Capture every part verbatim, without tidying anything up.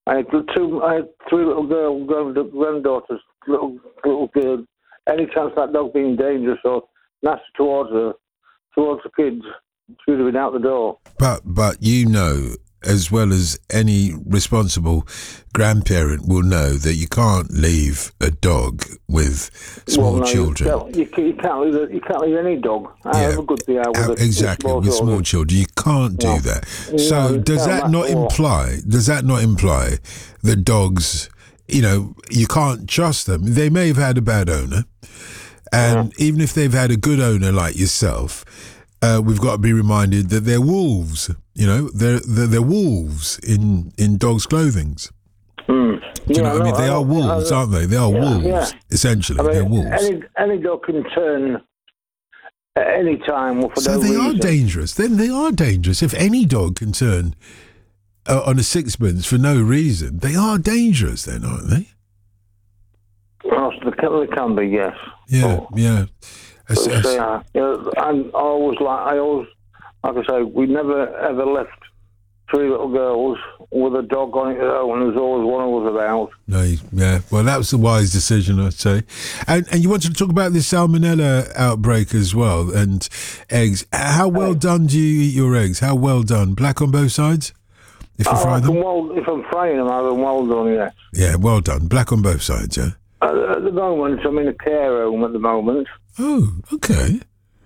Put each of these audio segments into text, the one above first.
I had two, I had three little girl grand, granddaughters, little little girl. Any chance that dog being dangerous or nasty towards her, towards the kids, she would have been out the door. But but you know, as well as any responsible grandparent will know, that you can't leave a dog with small well, no, children. You can't, you can't leave you can't leave any dog. However Yeah, good they are with a, exactly. with With small, small children, you can't do No. that. So No, does no, that that's not all. imply? Does that not imply that dogs, you know, you can't trust them? They may have had a bad owner, and Yeah. even if they've had a good owner like yourself, uh, we've got to be reminded that they're wolves. You know, they're they're, they're wolves in in dogs' clothings. Mm. Do you Yeah, know what I mean? no, They I are don't- wolves, I- aren't they? They are yeah, wolves, yeah. essentially. I mean, they're wolves. Any, any dog can turn at any time for So no they reason. are dangerous. Then they are dangerous. If any dog can turn uh, on a sixpence for no reason, they are dangerous then, aren't they? Well, they can, they can be, yes. Yeah, But- yeah. As- but, as- uh, you know, I'm always like, I always, like I say, we never ever left three little girls with a dog on its own. There's always one of us about. no, yeah. Well, that was the wise decision, I'd say. And and you wanted to talk about this salmonella outbreak as well, and eggs. How well done do you eat your eggs? How well done? Black on both sides? If you I fry reckon them? well, if I'm frying them, I'm well done, yes. Yeah, well done. Black on both sides, yeah. At, at the moment, I'm in a care home at the moment. Oh, okay.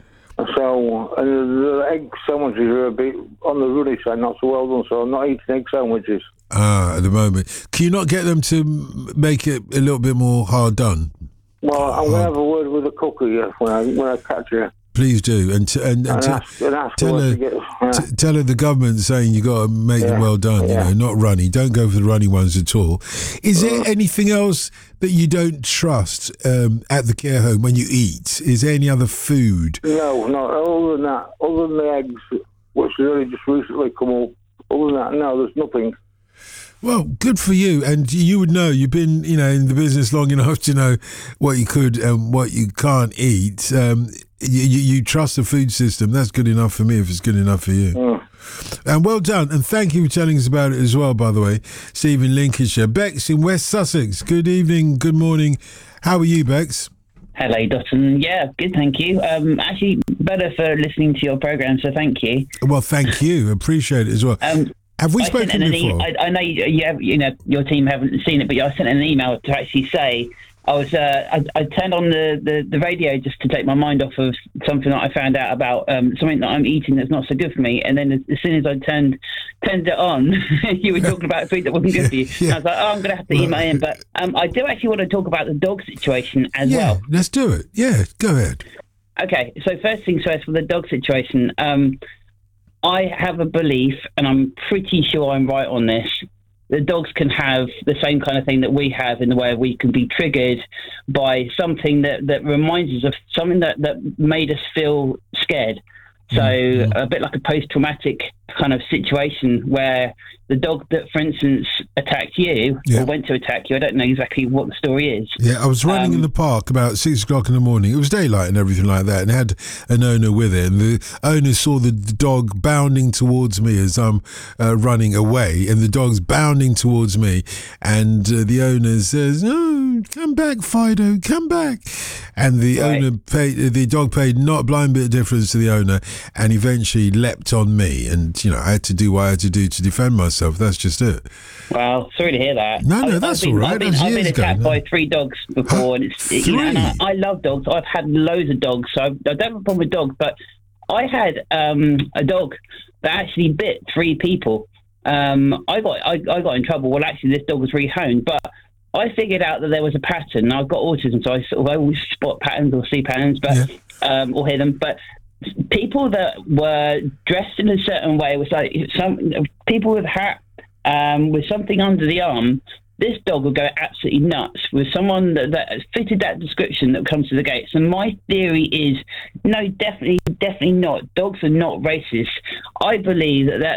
So, and the egg sandwiches are a bit on the runny side, not so well done, so I'm not eating egg sandwiches. Ah, at the moment. Can you not get them to m- make it a little bit more hard done? Well, I'm going to have a word with the cooker yeah, when I when I catch her. Please do. And t- and, and, And t- ask, and ask tell her her, to get... Yeah. t- tell her the government's saying you got to make them Yeah, well done, yeah. you know, not runny. Don't go for the runny ones at all. Is there Uh. anything else that you don't trust um, at the care home when you eat? Is there any other food? No, no, other than that, other than the eggs, which has only just recently come up, other than that, no, there's nothing. Well, good for you. And you would know, you've been, you know, in the business long enough to know what you could and what you can't eat. Um, you, you, you trust the food system. That's good enough for me if it's good enough for you. Mm. And well done. And thank you for telling us about it as well, by the way. Steve in Lincolnshire. Bex in West Sussex. Good evening. Good morning. How are you, Bex? Hello, Dotton. Yeah, good, thank you. Um, actually, better for listening to your programme, so thank you. Well, thank you. Appreciate it as well. Um, Have we I sent spoken an e- before? I, I know you, you, have, you know your team haven't seen it, but I sent an email to actually say I was. Uh, I, I turned on the, the, the radio just to take my mind off of something that I found out about um, something that I'm eating that's not so good for me. And then as, as soon as I turned turned it on, you were talking about food that wasn't good for you. Yeah. I was like, oh, I'm going to have to email in. But um, I do actually want to talk about the dog situation as yeah, well. let's do it. Yeah, go ahead. Okay, so first things first, for the dog situation, um, I have a belief, and I'm pretty sure I'm right on this, that dogs can have the same kind of thing that we have, in the way we can be triggered by something that, that reminds us of something that, that made us feel scared. So Mm-hmm. a bit like a post-traumatic kind of situation where the dog that, for instance, attacked you Yeah. or went to attack you, I don't know exactly what the story is. Yeah, I was running Um, in the park about six o'clock in the morning. It was daylight and everything like that, and it had an owner with it. And the owner saw the dog bounding towards me as I'm uh, running away, and the dog's bounding towards me. And uh, the owner says, "No, come back, Fido, come back." And the Right. owner paid. The dog paid not a blind bit of difference to the owner, and eventually leapt on me. And you know, I had to do what I had to do to defend myself. That's just it. Well, sorry to hear that. No, no, I've- that's I've been, all right. I've been, That's I've been years ago, attacked no. by three dogs before, and it's you know, and I, Three? I love dogs. I've had loads of dogs, so I don't have a problem with dogs. But I had um, a dog that actually bit three people. Um, I got I, I got in trouble. Well, actually, this dog was rehomed, but I figured out that there was a pattern. I've got autism, so I sort of always spot patterns or see patterns, but Yeah. um, or hear them. But people that were dressed in a certain way was like some people with hat. Um, with something under the arm, this dog will go absolutely nuts with someone that, that fitted that description that comes to the gates. And my theory is, no, definitely, definitely not. Dogs are not racist. I believe that, that